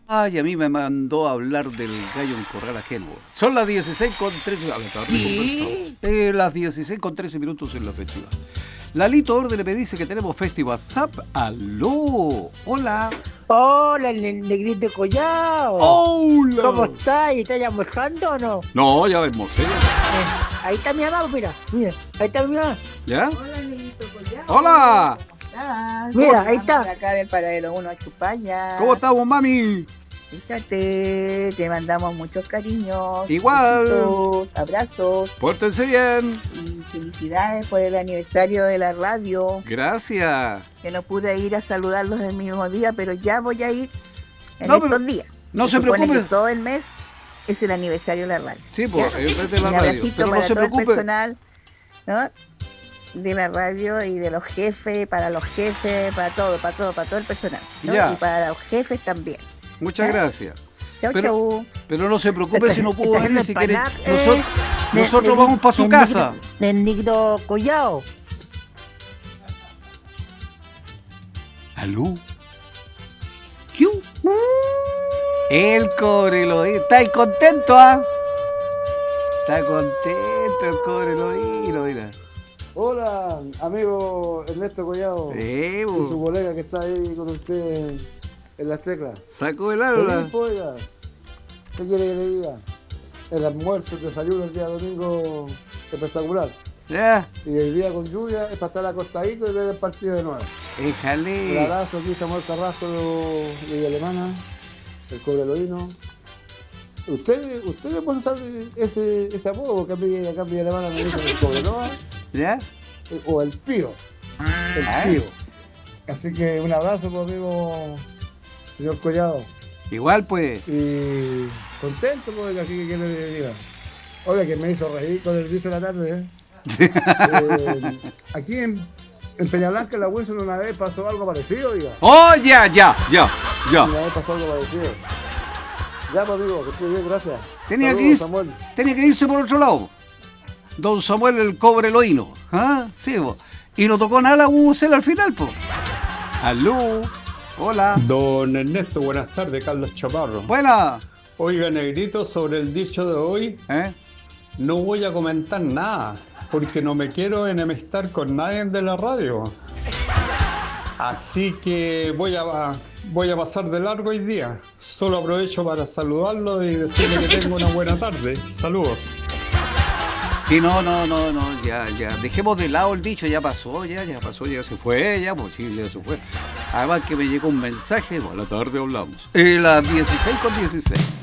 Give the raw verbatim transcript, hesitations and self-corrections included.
Ay, a mí me mandó a hablar del gallo en corral ajeno. Son las dieciséis con trece. A la tarde conversamos. Eh, las dieciséis con trece minutos en la festival. Lalito Orde me dice que tenemos Festival WhatsApp. ¡Aló! ¡Hola! Hola, el negrito collado. ¡Hola! ¿Cómo estás? ¿Estás almorzando o no? No, ya vemos, ¿eh? Eh, ahí está mi mamá, mira, mira, ahí está mi mamá. ¿Ya? Hola, negrito collado. ¡Hola! Ah, Mira, ahí está. por acá del paradero uno a Chupaya. ¿Cómo estamos, mami? Fíjate, te mandamos muchos cariños. Igual. Besitos, abrazos Pórtense bien. y felicidades por el aniversario de la radio. Gracias. Que no pude ir a saludarlos el mismo día, pero ya voy a ir en No, estos pero días. No se supone preocupe. que todo el mes es el aniversario de la radio. Sí, pues, ¿Ya? es de la Un radio. abracito Pero no para se todo el preocupe. personal, ¿no? De la radio y de los jefes, para los jefes, para todo, para todo, para todo el personal, ¿no? Ya. Y para los jefes también. Muchas ¿Ya? gracias. Chau, Pero- chau. Pero no se preocupe si no pudo Estás venir. Si quiere, empanada, eh. nosotros, Ne- nosotros ne- vamos para su ne- casa. El negrito collado. ¿Aló? ¿Qué? El cobre lo ¿Está ahí contento, ah? Está contento el cobre lo mira. Hola, amigo Ernesto Collado Eh, y su bo, colega que está ahí con usted en las teclas. sacó el aula. Feliz, oiga. ¿Qué quiere que le diga? El almuerzo, el desayuno el día domingo espectacular. Ya, Y el día con lluvia es para estar acostadito y ver el partido de nuevo. Un déjale. abrazo aquí, Samuel Carrasco de Villa Alemana, el Cobreloíno. ¿Usted, usted me puede usar ese, ese apodo? Porque a mí acá en Villa Alemana me dicen el Cobreloa ¿Ya? eh, o el Pío. El Ah. Pío. Así que un abrazo, pues, amigo señor Collado. Igual, pues. Y contento, pues, así que quiero que le diga. Oiga, que me hizo reír con el vicio de la tarde, ¿eh? Eh, aquí en, en Peñablanca, en la Wilson, una vez pasó algo parecido, diga. ¡Oh, ya, ya, ya, ya! Una vez pasó algo parecido. Ya, pues, amigo, que esté bien, gracias. Tenía que, Saludos, ir, Samuel. tenía que irse por otro lado. Don Samuel el cobre loíno. ¿Ah? Sí, bo. Y no tocó nada la U C L al final, pues. Aló. Hola. Don Ernesto, buenas tardes, Carlos Chaparro. Buena. Oiga, negrito, sobre el dicho de hoy, ¿Eh? no voy a comentar nada, porque no me quiero enemistar con nadie de la radio. Así que voy a, voy a pasar de largo hoy día. Solo aprovecho para saludarlo y decirle que tengo una buena tarde. Saludos. Sí, no, no, no, no, ya, ya. Dejemos de lado el dicho, ya pasó, ya, ya pasó, ya se fue, ya, pues sí, ya se fue. Además que me llegó un mensaje, bueno, a la tarde hablamos. Eh, las dieciséis con dieciséis.